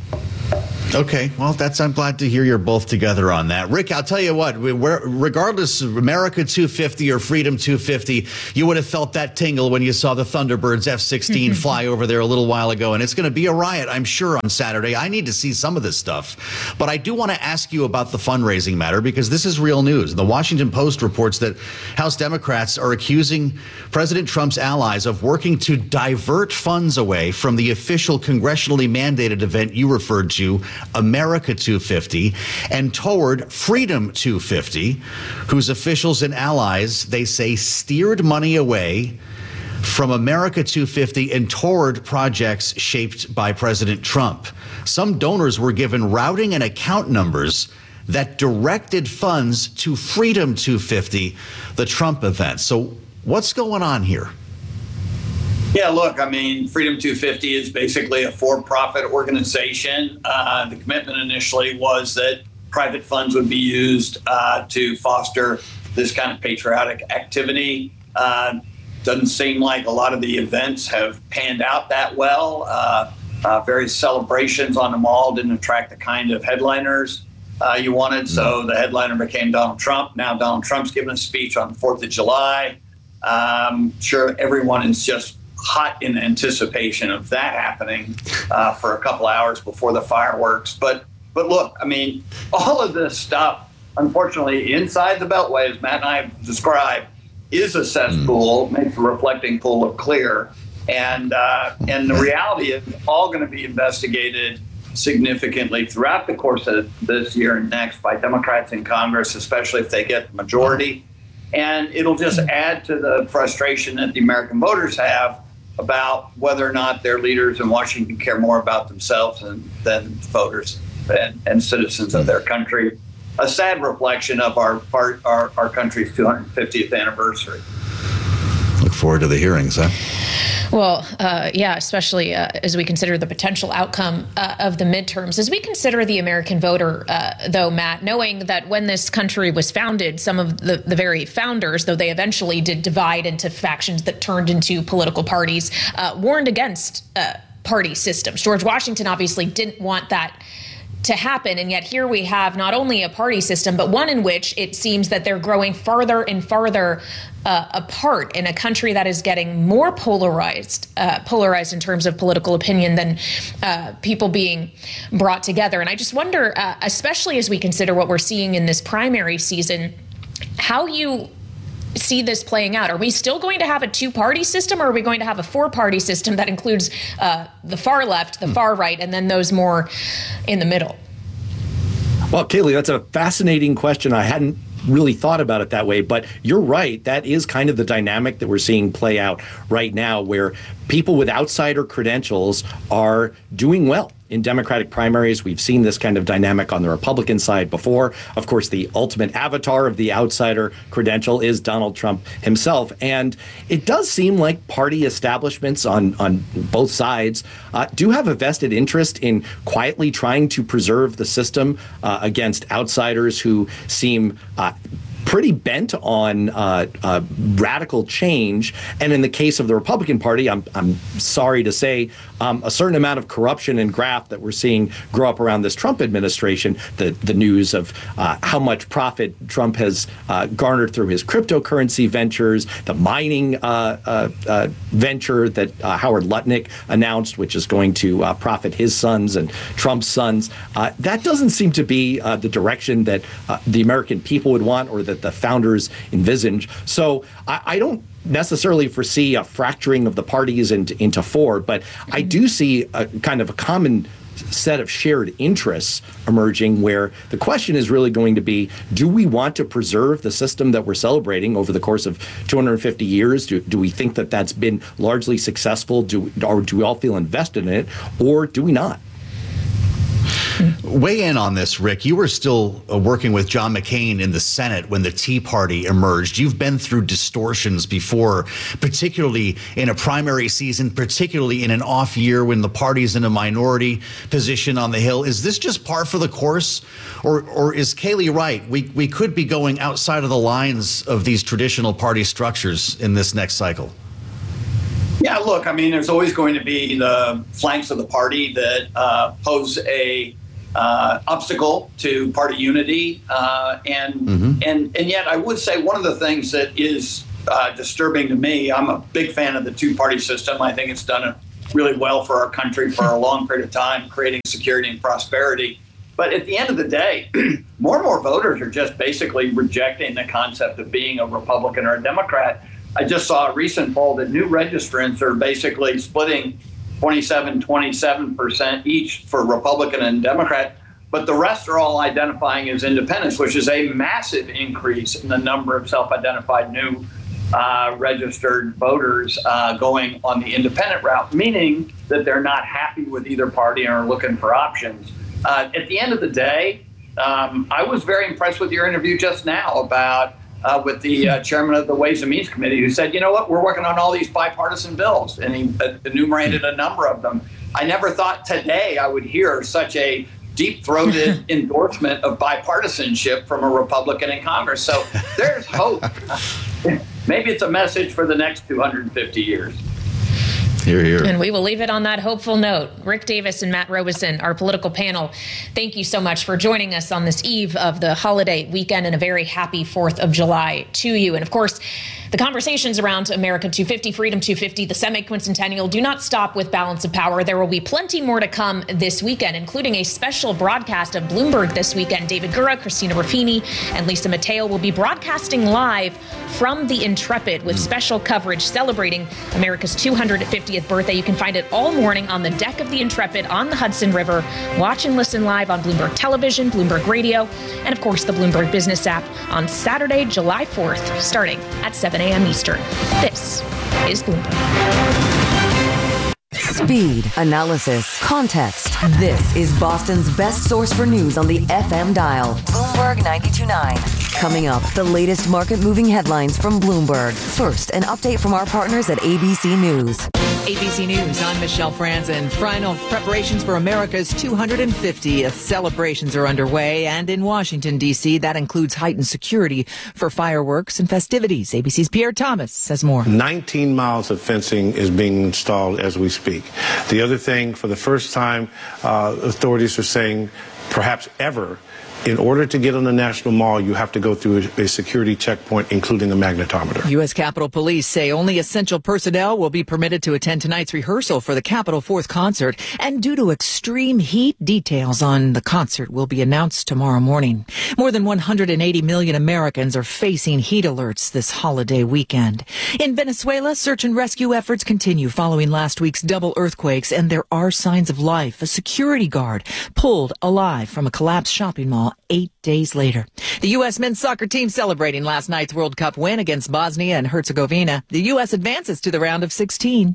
Okay, well, I'm glad to hear you're both together on that. Rick, I'll tell you what, regardless of America 250 or Freedom 250, you would have felt that tingle when you saw the Thunderbirds F-16 fly over there a little while ago, and it's going to be a riot, I'm sure, on Saturday. I need to see some of this stuff. But I do want to ask you about the fundraising matter, because this is real news. The Washington Post reports that House Democrats are accusing President Trump's allies of working to divert funds away from the official congressionally mandated event you referred to, America 250, and toward Freedom 250, whose officials and allies, they say, steered money away from America 250 and toward projects shaped by President Trump. Some donors were given routing and account numbers that directed funds to Freedom 250, the Trump event. So what's going on here? Yeah, look, Freedom 250 is basically a for-profit organization. The commitment initially was that private funds would be used to foster this kind of patriotic activity. Doesn't seem like a lot of the events have panned out that well. Various celebrations on the mall didn't attract the kind of headliners you wanted, so the headliner became Donald Trump. Now Donald Trump's giving a speech on the 4th of July. Sure, everyone is just hot in anticipation of that happening for a couple hours before the fireworks. But look, all of this stuff, unfortunately, inside the Beltway, as Matt and I have described, is a cesspool, makes the reflecting pool look clear. And the reality is all going to be investigated significantly throughout the course of this year and next by Democrats in Congress, especially if they get the majority. And it'll just add to the frustration that the American voters have about whether or not their leaders in Washington care more about themselves than voters and citizens of their country. A sad reflection of our country's 250th anniversary. Look forward to the hearings, huh? Well, especially as we consider the potential outcome of the midterms. As we consider the American voter, though, Matt, knowing that when this country was founded, some of the very founders, though they eventually did divide into factions that turned into political parties, warned against party systems. George Washington obviously didn't want that to happen. And yet here we have not only a party system, but one in which it seems that they're growing farther and farther apart in a country that is getting more polarized in terms of political opinion than people being brought together. And I just wonder, especially as we consider what we're seeing in this primary season, how you see this playing out. Are we still going to have a two-party system, or are we going to have a four-party system that includes the far left, the far right, and then those more in the middle? Well, Kaylee, that's a fascinating question. I hadn't really thought about it that way, but you're right. That is kind of the dynamic that we're seeing play out right now, where people with outsider credentials are doing well in Democratic primaries. We've seen this kind of dynamic on the Republican side before. Of course, the ultimate avatar of the outsider credential is Donald Trump himself. And it does seem like party establishments on both sides do have a vested interest in quietly trying to preserve the system against outsiders who seem pretty bent on radical change. And in the case of the Republican Party, I'm sorry to say, a certain amount of corruption and graft that we're seeing grow up around this Trump administration, the news of how much profit Trump has garnered through his cryptocurrency ventures, the mining venture that Howard Lutnick announced, which is going to profit his sons and Trump's sons. That doesn't seem to be the direction that the American people would want, or that the founders envisage. So I don't necessarily foresee a fracturing of the parties into four, but I do see a kind of a common set of shared interests emerging, where the question is really going to be, do we want to preserve the system that we're celebrating over the course of 250 years? Do we think that that's been largely successful? Or do we all feel invested in it, or do we not? Weigh in on this, Rick. You were still working with John McCain in the Senate when the Tea Party emerged. You've been through distortions before, particularly in a primary season, particularly in an off year when the party's in a minority position on the Hill. Is this just par for the course? Or is Kayleigh right? We could be going outside of the lines of these traditional party structures in this next cycle. Yeah, look, I mean, there's always going to be the flanks of the party that pose a obstacle to party unity, and yet I would say one of the things that is disturbing to me, I'm a big fan of the two-party system. I think it's done really well for our country for a long period of time, creating security and prosperity. But at the end of the day, more and more voters are just basically rejecting the concept of being a Republican or a Democrat. I just saw a recent poll that new registrants are basically splitting 27% each for Republican and Democrat, but the rest are all identifying as independents, which is a massive increase in the number of self-identified new registered voters going on the independent route, meaning that they're not happy with either party and are looking for options. At the end of the day, I was very impressed with your interview just now about with the chairman of the Ways and Means Committee, who said, you know what, we're working on all these bipartisan bills, and he enumerated a number of them. I never thought today I would hear such a deep-throated endorsement of bipartisanship from a Republican in Congress. So there's hope. Maybe it's a message for the next 250 years. Hear, hear. And we will leave it on that hopeful note. Rick Davis and Matt Robeson, our political panel, thank you so much for joining us on this eve of the holiday weekend, and a very happy 4th of July to you. And of course, the conversations around America 250, Freedom 250, the semi-quincentennial do not stop with Balance of Power. There will be plenty more to come this weekend, including a special broadcast of Bloomberg this weekend. David Gura, Christina Ruffini, and Lisa Mateo will be broadcasting live from the Intrepid with special coverage celebrating America's 250th birthday. You can find it all morning on the deck of the Intrepid on the Hudson River. Watch and listen live on Bloomberg Television, Bloomberg Radio, and of course the Bloomberg Business app on Saturday, July 4th, starting at 7 a.m. Eastern. This is Bloomberg. Speed, analysis, context. This is Boston's best source for news on the FM dial. Bloomberg 92.9. Coming up, the latest market-moving headlines from Bloomberg. First, an update from our partners at ABC News. ABC News, I'm Michelle Franzen. Final preparations for America's 250th celebrations are underway, and in Washington, D.C., that includes heightened security for fireworks and festivities. ABC's Pierre Thomas says more. 19 miles of fencing is being installed as we speak. The other thing, for the first time, authorities are saying, perhaps ever, in order to get on the National Mall, you have to go through a security checkpoint, including a magnetometer. U.S. Capitol Police say only essential personnel will be permitted to attend tonight's rehearsal for the Capitol 4th concert. And due to extreme heat, details on the concert will be announced tomorrow morning. More than 180 million Americans are facing heat alerts this holiday weekend. In Venezuela, search and rescue efforts continue following last week's double earthquakes, and there are signs of life. A security guard pulled alive from a collapsed shopping mall 8 days later. The U.S. men's soccer team celebrating last night's World Cup win against Bosnia and Herzegovina. The U.S. advances to the round of 16.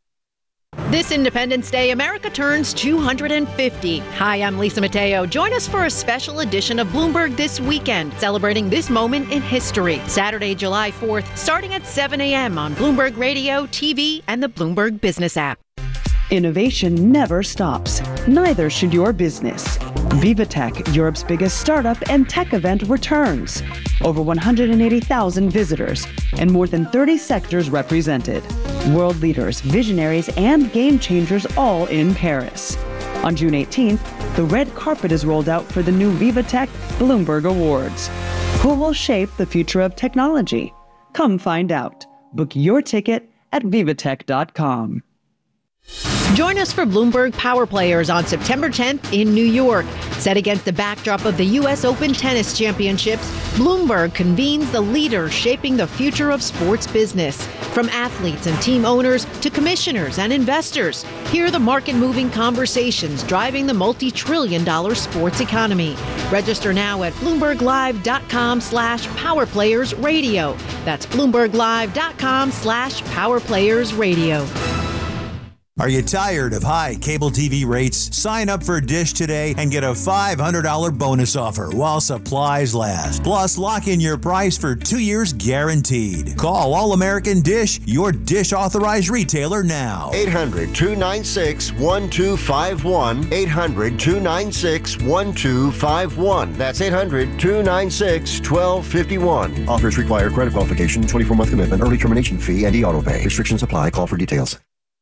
This Independence Day, America turns 250. Hi, I'm Lisa Mateo. Join us for a special edition of Bloomberg This Weekend, celebrating this moment in history. Saturday, July 4th, starting at 7 a.m. on Bloomberg Radio, TV, and the Bloomberg Business app. Innovation never stops. Neither should your business. VivaTech, Europe's biggest startup and tech event, returns. Over 180,000 visitors and more than 30 sectors represented. World leaders, visionaries, and game changers all in Paris. On June 18th, the red carpet is rolled out for the new VivaTech Bloomberg Awards. Who will shape the future of technology? Come find out. Book your ticket at vivatech.com. Join us for Bloomberg Power Players on September 10th in New York. Set against the backdrop of the U.S. Open Tennis Championships, Bloomberg convenes the leaders shaping the future of sports business. From athletes and team owners to commissioners and investors, hear the market-moving conversations driving the multi-trillion-dollar sports economy. Register now at BloombergLive.com/PowerPlayersRadio. That's BloombergLive.com/PowerPlayersRadio. Are you tired of high cable TV rates? Sign up for Dish today and get a $500 bonus offer while supplies last. Plus, lock in your price for 2 years guaranteed. Call All American Dish, your Dish authorized retailer now. 800-296-1251. 800-296-1251. That's 800-296-1251. Offers require credit qualification, 24-month commitment, early termination fee, and e-auto pay. Restrictions apply. Call for details.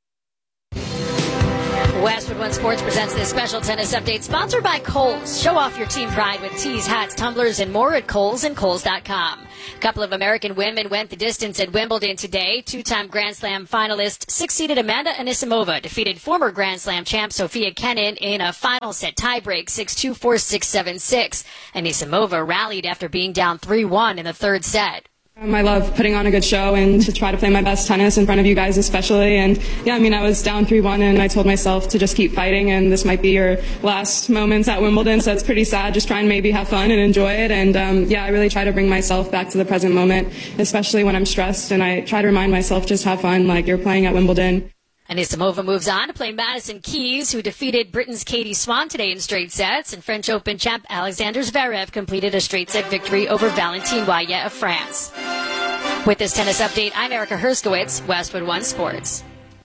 Westwood One Sports presents this special tennis update sponsored by Kohl's. Show off your team pride with tees, hats, tumblers, and more at Kohl's and Kohl's.com. A couple of American women went the distance at Wimbledon today. Two-time Grand Slam finalist, six-seeded Amanda Anisimova defeated former Grand Slam champ Sofia Kenin in a final set tiebreak 6-2, 4-6, 7-6. Anisimova rallied after being down 3-1 in the third set. I love putting on a good show and to try to play my best tennis in front of you guys especially. And yeah, I was down 3-1 and I told myself to just keep fighting, and this might be your last moments at Wimbledon, so it's pretty sad. Just try and maybe have fun and enjoy it. And I really try to bring myself back to the present moment, especially when I'm stressed, and I try to remind myself just have fun like you're playing at Wimbledon. Anisimova moves on to play Madison Keys, who defeated Britain's Katie Swan today in straight sets, and French Open champ Alexander Zverev completed a straight set victory over Valentin Wayet of France. With this tennis update, I'm Erica Herskowitz, Westwood One Sports.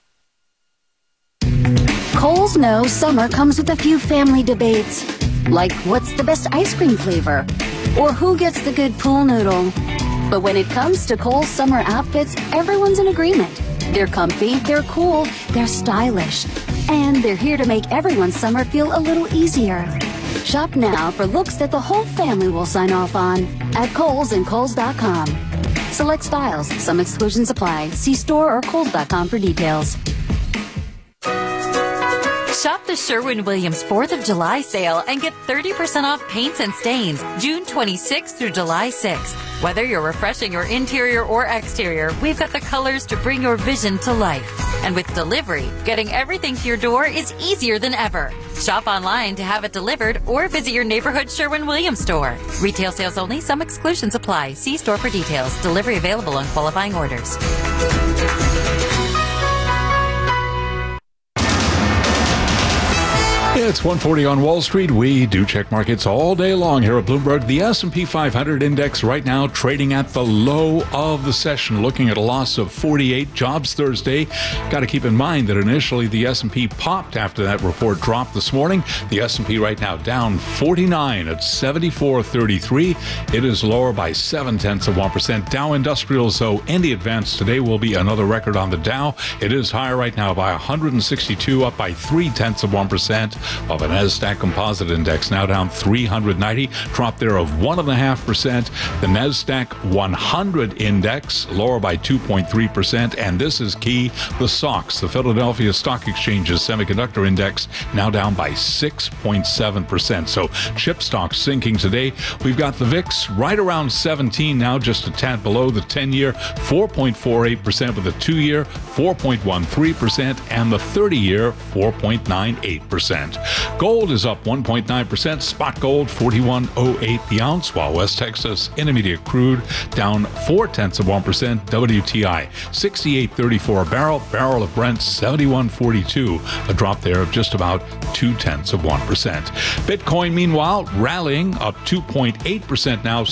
Kohl's knows summer comes with a few family debates, like what's the best ice cream flavor, or who gets the good pool noodle. But when it comes to Kohl's summer outfits, everyone's in agreement. They're comfy, they're cool, they're stylish, and they're here to make everyone's summer feel a little easier. Shop now for looks that the whole family will sign off on at Kohl's and Kohl's.com. Select styles, some exclusions apply. See store or Kohl's.com for details. Shop the Sherwin-Williams 4th of July sale and get 30% off paints and stains June 26th through July 6th. Whether you're refreshing your interior or exterior, we've got the colors to bring your vision to life. And with delivery, getting everything to your door is easier than ever. Shop online to have it delivered or visit your neighborhood Sherwin-Williams store. Retail sales only. Some exclusions apply. See store for details. Delivery available on qualifying orders. It's 1:40 on Wall Street. We do check markets all day long here at Bloomberg. The S&P 500 index right now trading at the low of the session, looking at a loss of 48. Jobs Thursday. Got to keep in mind that initially the S&P popped after that report dropped this morning. The S&P right now down 49 at 74.33. It is lower by 0.7%. Dow Industrials, though, any advance today will be another record on the Dow. It is higher right now by 162, up by 0.3%. Of a NASDAQ Composite Index now down 390, drop there of 1.5%. The NASDAQ 100 Index lower by 2.3%, and this is key, the SOX, the Philadelphia Stock Exchange's Semiconductor Index, now down by 6.7%. So chip stocks sinking today. We've got the VIX right around 17 now, just a tad below the 10-year, 4.48%, with the 2-year 4.13%, and the 30-year 4.98%. Gold is up 1.9%. Spot gold 41.08 the ounce, while West Texas Intermediate crude down 0.4%. WTI 68.34 a barrel. Barrel of Brent 71.42, a drop there of just about 0.2%. Bitcoin, meanwhile, rallying up 2.8% now,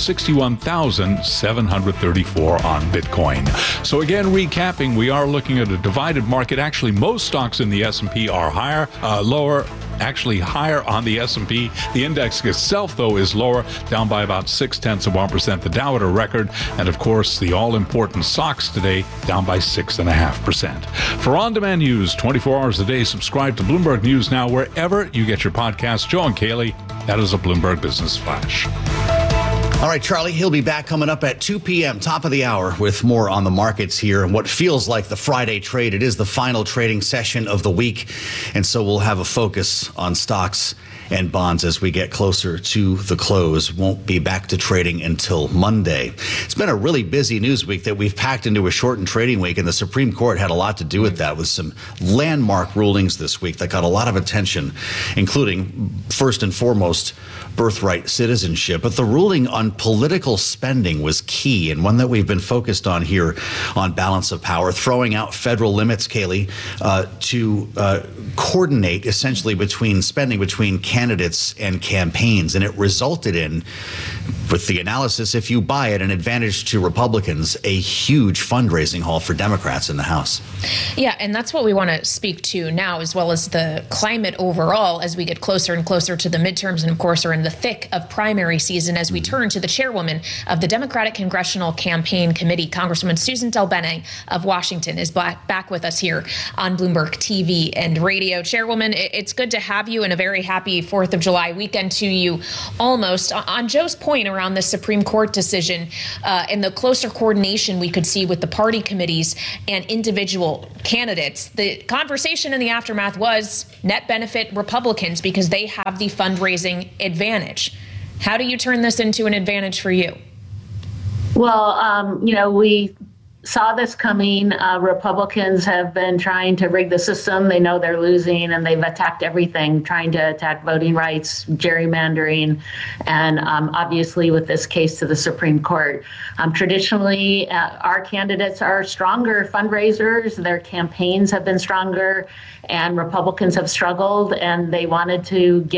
61,734 on Bitcoin. So again, recapping, we are looking at a divided market. Actually, most stocks in the S&P are actually higher on the S&P. The index itself, though, is lower, down by about 0.6%. The Dow at a record, and of course, the all-important SOX today down by 6.5%. For on-demand news 24 hours a day, subscribe to Bloomberg News Now wherever you get your podcasts. Joe and Kaylee, that is a Bloomberg Business Flash. All right, Charlie, he'll be back coming up at 2 p.m., top of the hour, with more on the markets here and what feels like the Friday trade. It is the final trading session of the week, and so we'll have a focus on stocks and bonds as we get closer to the close. Won't be back to trading until Monday. It's been a really busy news week that we've packed into a shortened trading week, and the Supreme Court had a lot to do with that, with some landmark rulings this week that got a lot of attention, including, first and foremost, birthright citizenship. But the ruling on political spending was key, and one that we've been focused on here on Balance of Power, throwing out federal limits, Kaylee, to coordinate essentially between spending between candidates and campaigns. And it resulted in, with the analysis, if you buy it, an advantage to Republicans, a huge fundraising haul for Democrats in the House. Yeah, and that's what we want to speak to now, as well as the climate overall as we get closer and closer to the midterms, and of course are in the thick of primary season as we turn to the chairwoman of the Democratic Congressional Campaign Committee. Congresswoman Susan DelBene of Washington is back with us here on Bloomberg TV and radio. Chairwoman, it's good to have you, and a very happy 4th of July weekend to you almost. On Joe's point around the Supreme Court decision and the closer coordination we could see with the party committees and individual candidates, the conversation in the aftermath was net benefit Republicans because they have the fundraising advantage. How do you turn this into an advantage for you? Well, we saw this coming. Republicans have been trying to rig the system. They know they're losing, and they've attacked everything, trying to attack voting rights, gerrymandering, and obviously with this case to the Supreme Court. Traditionally, our candidates are stronger fundraisers. Their campaigns have been stronger, and Republicans have struggled, and they wanted to get